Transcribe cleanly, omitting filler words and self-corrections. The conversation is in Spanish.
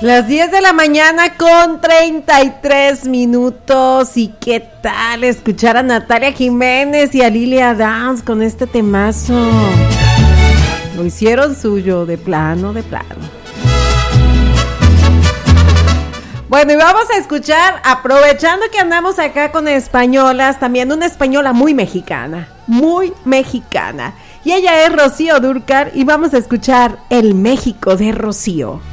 Las 10 de la mañana con 33 minutos. ¿Y qué tal escuchar a Natalia Jiménez y a Lilia Downs con este temazo? Lo hicieron suyo, de plano, de plano. Bueno, y vamos a escuchar, aprovechando que andamos acá con españolas, también una española muy mexicana. Y ella es Rocío Dúrcal y vamos a escuchar El México de Rocío.